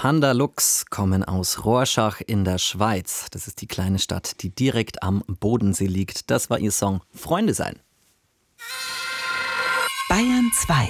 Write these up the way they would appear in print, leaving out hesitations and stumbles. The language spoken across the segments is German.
Panda Lux kommen aus Rorschach in der Schweiz. Das ist die kleine Stadt, die direkt am Bodensee liegt. Das war ihr Song Freunde sein. Bayern 2.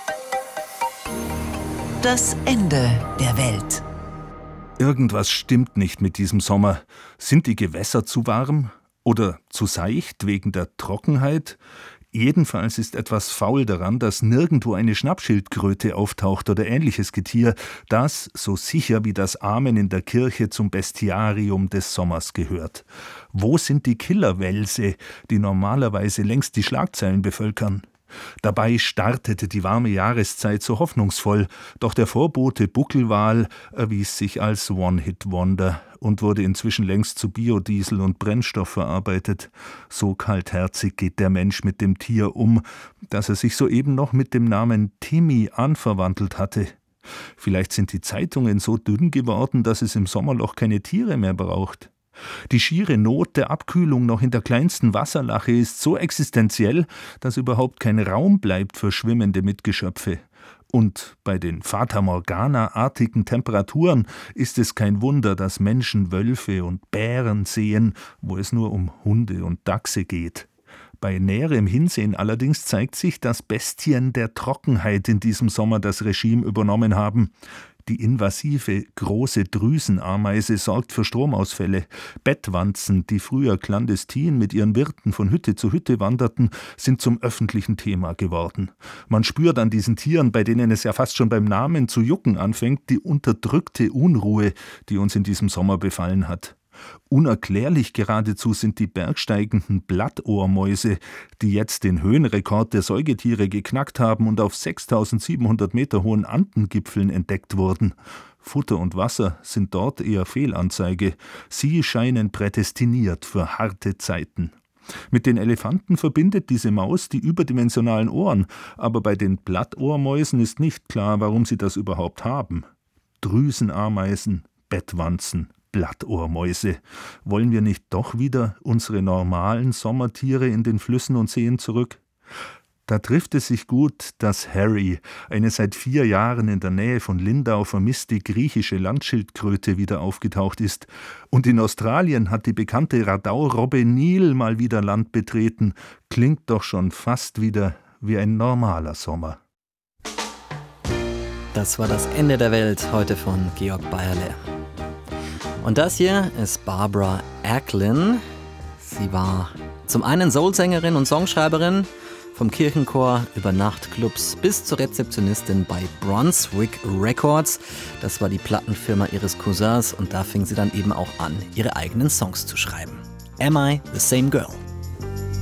Das Ende der Welt. Irgendwas stimmt nicht mit diesem Sommer. Sind die Gewässer zu warm? Oder zu seicht wegen der Trockenheit? Jedenfalls ist etwas faul daran, dass nirgendwo eine Schnappschildkröte auftaucht oder ähnliches Getier, das, so sicher wie das Amen in der Kirche, zum Bestiarium des Sommers gehört. Wo sind die Killerwelse, die normalerweise längst die Schlagzeilen bevölkern? Dabei startete die warme Jahreszeit so hoffnungsvoll, doch der Vorbote Buckelwal erwies sich als One-Hit-Wonder und wurde inzwischen längst zu Biodiesel und Brennstoff verarbeitet. So kaltherzig geht der Mensch mit dem Tier um, dass er sich soeben noch mit dem Namen Timmy anverwandelt hatte. Vielleicht sind die Zeitungen so dünn geworden, dass es im Sommerloch keine Tiere mehr braucht. Die schiere Not der Abkühlung noch in der kleinsten Wasserlache ist so existenziell, dass überhaupt kein Raum bleibt für schwimmende Mitgeschöpfe. Und bei den Fata Morgana-artigen Temperaturen ist es kein Wunder, dass Menschen Wölfe und Bären sehen, wo es nur um Hunde und Dachse geht. Bei näherem Hinsehen allerdings zeigt sich, dass Bestien der Trockenheit in diesem Sommer das Regime übernommen haben. Die invasive große Drüsenameise sorgt für Stromausfälle. Bettwanzen, die früher clandestin mit ihren Wirten von Hütte zu Hütte wanderten, sind zum öffentlichen Thema geworden. Man spürt an diesen Tieren, bei denen es ja fast schon beim Namen zu jucken anfängt, die unterdrückte Unruhe, die uns in diesem Sommer befallen hat. Unerklärlich geradezu sind die bergsteigenden Blattohrmäuse, die jetzt den Höhenrekord der Säugetiere geknackt haben und auf 6.700 Meter hohen Andengipfeln entdeckt wurden. Futter und Wasser sind dort eher Fehlanzeige. Sie scheinen prädestiniert für harte Zeiten. Mit den Elefanten verbindet diese Maus die überdimensionalen Ohren, aber bei den Blattohrmäusen ist nicht klar, warum sie das überhaupt haben. Drüsenameisen, Bettwanzen, Blattohrmäuse. Wollen wir nicht doch wieder unsere normalen Sommertiere in den Flüssen und Seen zurück? Da trifft es sich gut, dass Harry, eine seit 4 Jahren in der Nähe von Lindau vermisste griechische Landschildkröte, wieder aufgetaucht ist. Und in Australien hat die bekannte Radau-Robbe Nil mal wieder Land betreten. Klingt doch schon fast wieder wie ein normaler Sommer. Das war das Ende der Welt heute von Georg Bayerle. Und das hier ist Barbara Acklin. Sie war zum einen Soulsängerin und Songschreiberin, vom Kirchenchor über Nachtclubs bis zur Rezeptionistin bei Brunswick Records. Das war die Plattenfirma ihres Cousins und da fing sie dann eben auch an, ihre eigenen Songs zu schreiben. Am I the Same Girl?